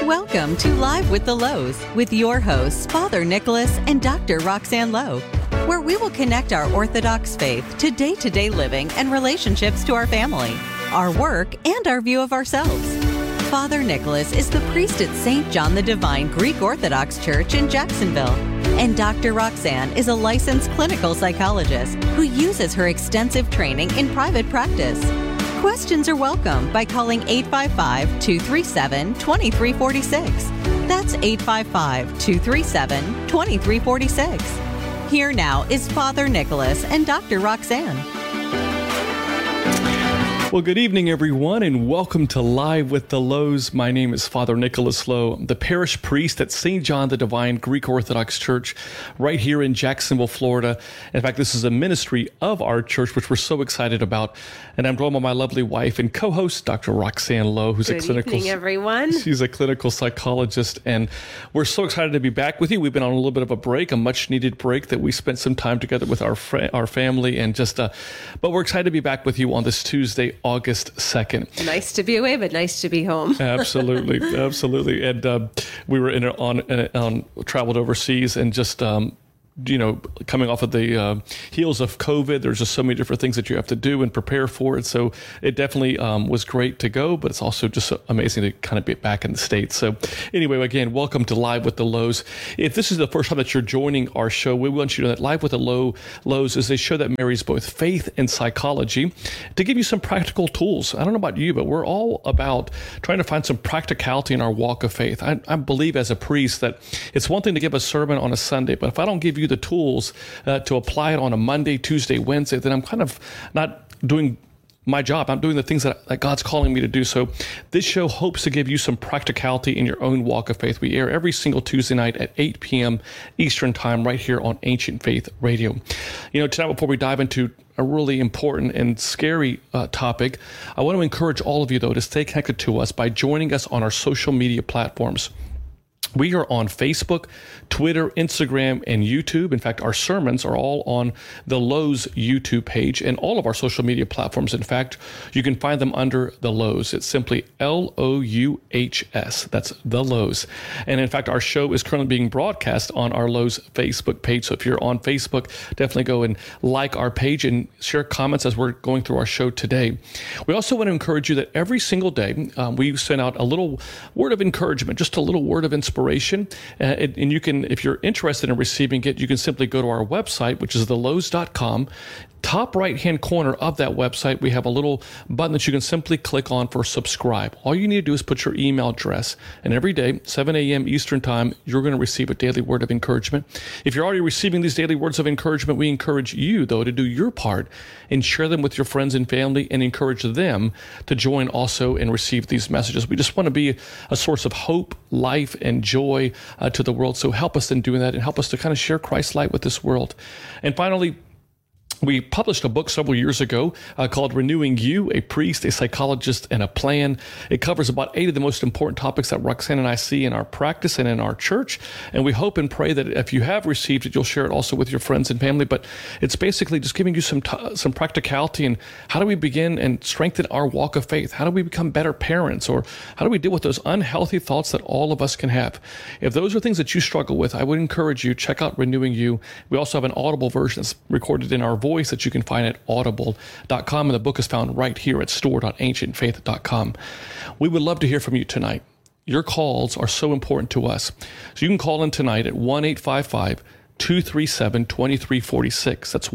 Welcome to Live with the Lows with your hosts, Father Nicholas and Dr. Roxanne Lowe, where we will connect our Orthodox faith to day-to-day living and relationships to our family, our work, and our view of ourselves. Father Nicholas is the priest at St. John the Divine Greek Orthodox Church in Jacksonville, and Dr. Roxanne is a licensed clinical psychologist who uses her extensive training in private practice. Questions are welcome by calling 855-237-2346. That's 855-237-2346. Here now is Father Nicholas and Dr. Roxanne. Well, good evening, everyone, and welcome to Live with the Lows. My name is Father Nicholas Lowe, the parish priest at St. John the Divine Greek Orthodox Church right here in Jacksonville, Florida. In fact, this is a ministry of our church, which we're so excited about. And I'm joined by my lovely wife and co-host, Dr. Roxanne Lowe, who's Good evening, everyone. She's a clinical psychologist, and we're so excited to be back with you. We've been on a little bit of a break, a much-needed break that we spent some time together with our family, and but we're excited to be back with you on this Tuesday, August 2nd. Nice to be away, but nice to be home. Absolutely. And we were traveled overseas and just, coming off of the heels of COVID, there's just so many different things that you have to do and prepare for it. So it definitely was great to go, but it's also just amazing to kind of be back in the States. So anyway, again, welcome to Live with the Lows. If this is the first time that you're joining our show, we want you to know that Live with the Lows is a show that marries both faith and psychology to give you some practical tools. I don't know about you, but we're all about trying to find some practicality in our walk of faith. I believe as a priest that it's one thing to give a sermon on a Sunday, but if I don't give you the tools to apply it on a Monday, Tuesday, Wednesday, then I'm kind of not doing my job. I'm doing the things that God's calling me to do. So this show hopes to give you some practicality in your own walk of faith. We air every single Tuesday night at 8 p.m. Eastern Time right here on Ancient Faith Radio. Tonight, before we dive into a really important and scary topic, I want to encourage all of you, though, to stay connected to us by joining us on our social media platforms. We are on Facebook, Twitter, Instagram, and YouTube. In fact, our sermons are all on the Lows YouTube page and all of our social media platforms. In fact, you can find them under the Lows. It's simply Louhs. That's the Lows. And in fact, our show is currently being broadcast on our Lows Facebook page. So if you're on Facebook, definitely go and like our page and share comments as we're going through our show today. We also want to encourage you that every single day, we send out a little word of encouragement, just a little word of inspiration. And you can, if you're interested in receiving it, you can simply go to our website, which is thelows.com. Top right-hand corner of that website, we have a little button that you can simply click on for subscribe. All you need to do is put your email address, and every day, 7 a.m. Eastern Time, you're going to receive a daily word of encouragement. If you're already receiving these daily words of encouragement, we encourage you, though, to do your part and share them with your friends and family and encourage them to join also and receive these messages. We just want to be a source of hope, life, and joy to the world. So help us in doing that and help us to kind of share Christ's light with this world. And finally, we published a book several years ago called Renewing You, a Priest, a Psychologist, and a Plan. It covers about 8 of the most important topics that Roxanne and I see in our practice and in our church. And we hope and pray that if you have received it, you'll share it also with your friends and family. But it's basically just giving you some practicality and how do we begin and strengthen our walk of faith? How do we become better parents? Or how do we deal with those unhealthy thoughts that all of us can have? If those are things that you struggle with, I would encourage you, check out Renewing You. We also have an Audible version that's recorded in our voice that you can find at audible.com, and the book is found right here at store.ancientfaith.com. We would love to hear from you tonight. Your calls are so important to us. So you can call in tonight at 1-855-237-2346. That's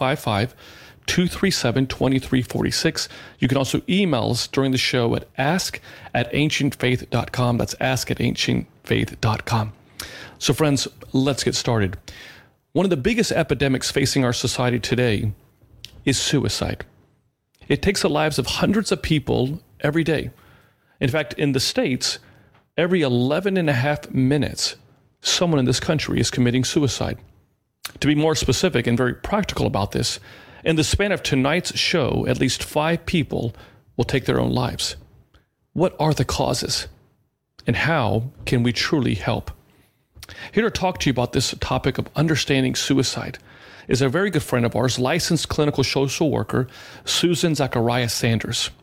1-855-237-2346. You can also email us during the show at ask@ancientfaith.com. That's ask@ancientfaith.com. So friends, let's get started. One of the biggest epidemics facing our society today is suicide. It takes the lives of hundreds of people every day. In fact, in the States, every 11 and a half minutes, someone in this country is committing suicide. To be more specific and very practical about this, in the span of tonight's show, at least 5 people will take their own lives. What are the causes? And how can we truly help? Here to talk to you about this topic of understanding suicide is a very good friend of ours, licensed clinical social worker, Susan Zacharias Sanders.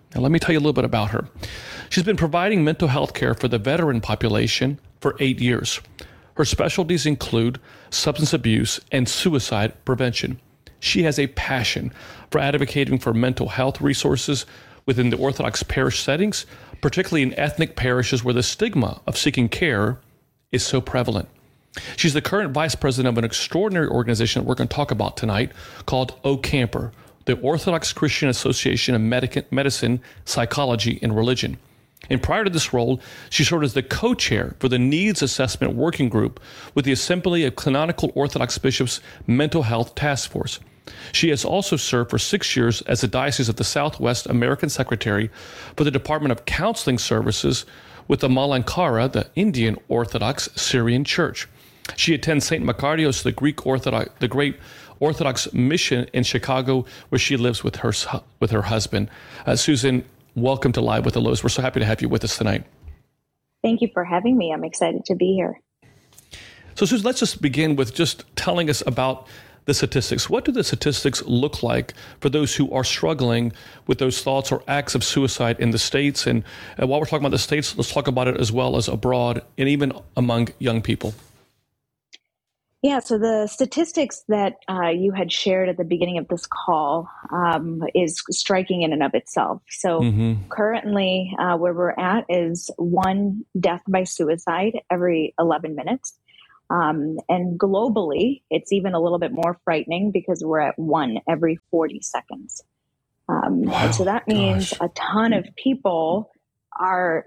Now, let me tell you a little bit about her. She's been providing mental health care for the veteran population for 8 years. Her specialties include substance abuse and suicide prevention. She has a passion for advocating for mental health resources within the Orthodox parish settings, particularly in ethnic parishes where the stigma of seeking care is so prevalent. She's the current vice president of an extraordinary organization that we're going to talk about tonight called OCAMPR, the Orthodox Christian Association of Medicine, Psychology, and Religion. And prior to this role, she served as the co-chair for the Needs Assessment Working Group with the Assembly of Canonical Orthodox Bishops Mental Health Task Force. She has also served for 6 years as the Diocese of the Southwest American Secretary for the Department of Counseling Services with the Malankara, the Indian Orthodox Syrian Church. She attends St. Makarios, the great Orthodox mission in Chicago, where she lives with her husband. Susan, welcome to Live with the Lows. We're so happy to have you with us tonight. Thank you for having me. I'm excited to be here. So, Susan, let's just begin with just telling us about the statistics. What do the statistics look like for those who are struggling with those thoughts or acts of suicide in the States? And while we're talking about the States, let's talk about it as well as abroad and even among young people. Yeah, so the statistics that you had shared at the beginning of this call is striking in and of itself. So currently where we're at is 1 death by suicide every 11 minutes. And globally, it's even a little bit more frightening because we're at 1 every 40 seconds. And so that means a ton of people are,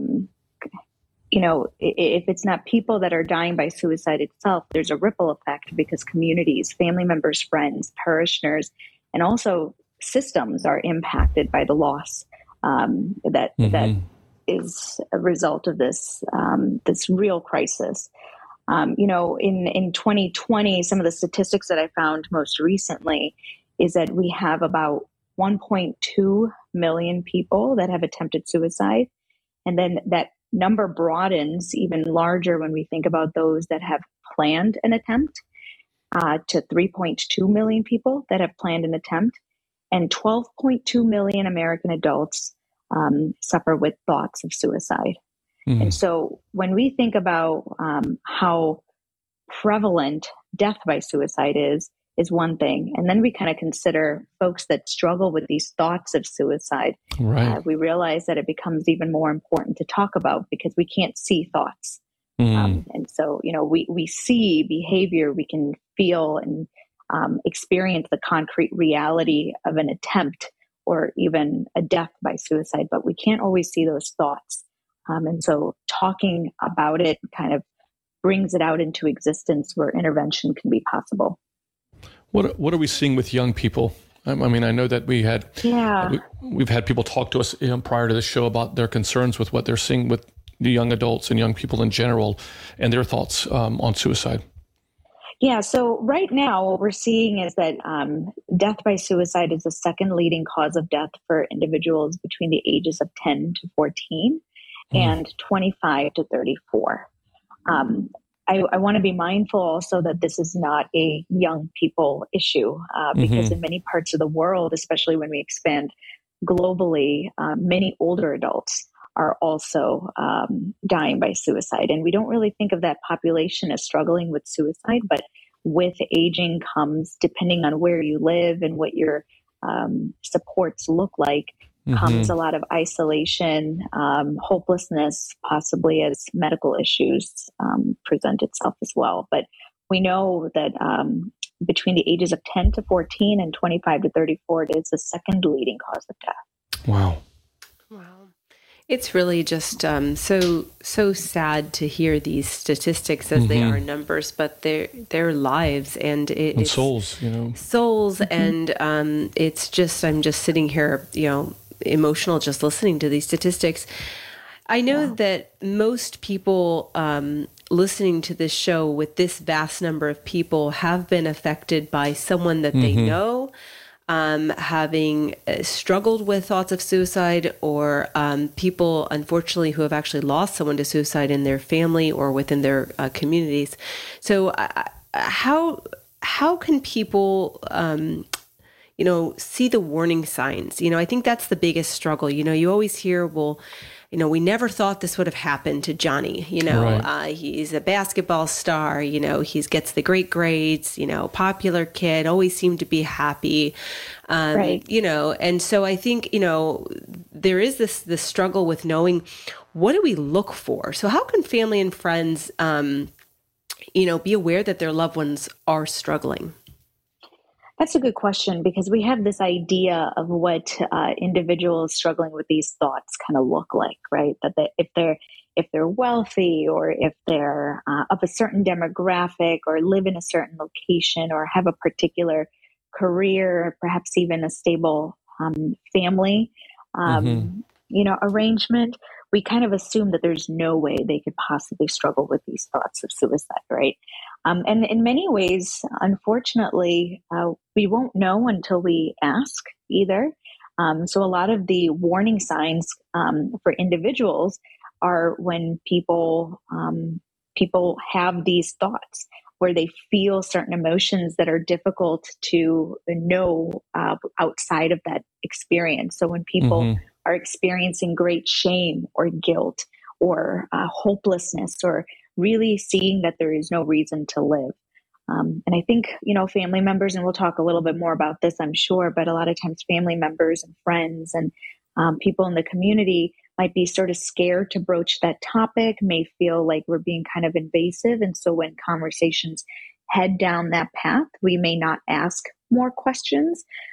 if it's not people that are dying by suicide itself, there's a ripple effect because communities, family members, friends, parishioners, and also systems are impacted by the loss that is a result of this real crisis. In 2020, some of the statistics that I found most recently is that we have about 1.2 million people that have attempted suicide. And then that number broadens even larger when we think about those that have planned an attempt to 3.2 million people that have planned an attempt. And 12.2 million American adults suffer with thoughts of suicide. And so when we think about how prevalent death by suicide is one thing. And then we kind of consider folks that struggle with these thoughts of suicide. Right. We realize that it becomes even more important to talk about because we can't see thoughts. And so, we see behavior, we can feel and experience the concrete reality of an attempt or even a death by suicide, but we can't always see those thoughts. And so talking about it kind of brings it out into existence where intervention can be possible. What are we seeing with young people? I mean, I know that we've had people talk to us prior to the show about their concerns with what they're seeing with the young adults and young people in general and their thoughts on suicide. Yeah, so right now what we're seeing is that death by suicide is the second leading cause of death for individuals between the ages of 10 to 14 and 25 to 34. I want to be mindful also that this is not a young people issue because in many parts of the world, especially when we expand globally, many older adults are also dying by suicide. And we don't really think of that population as struggling with suicide, but with aging comes, depending on where you live and what your supports look like, comes a lot of isolation, hopelessness, possibly as medical issues present itself as well. But we know that between the ages of 10 to 14 and 25 to 34, it is the second leading cause of death. Wow. It's really just so sad to hear these statistics as they are numbers, but they're lives and it's souls, souls. And it's just, I'm just sitting here, emotional just listening to these statistics. I know that most people listening to this show with this vast number of people have been affected by someone that they know, having struggled with thoughts of suicide, or people, unfortunately, who have actually lost someone to suicide in their family or within their communities. So how can people, see the warning signs. I think that's the biggest struggle. You always hear, well, we never thought this would have happened to Johnny. Right. He's a basketball star. He gets the great grades. Popular kid, always seemed to be happy. Right. And so I think there is this struggle with knowing, what do we look for? So how can family and friends, be aware that their loved ones are struggling? That's a good question, because we have this idea of what individuals struggling with these thoughts kind of look like, right? If they're wealthy, or if they're of a certain demographic, or live in a certain location, or have a particular career, or perhaps even a stable family, Mm-hmm. arrangement, we kind of assume that there's no way they could possibly struggle with these thoughts of suicide, right? And in many ways, unfortunately, we won't know until we ask either. So a lot of the warning signs for individuals are when people have these thoughts, where they feel certain emotions that are difficult to know outside of that experience. So when people Mm-hmm. are experiencing great shame or guilt, or hopelessness, or really seeing that there is no reason to live. And I think, family members, and we'll talk a little bit more about this, I'm sure, but a lot of times family members and friends and people in the community might be sort of scared to broach that topic, may feel like we're being kind of invasive. And so when conversations head down that path, we may not ask more questions.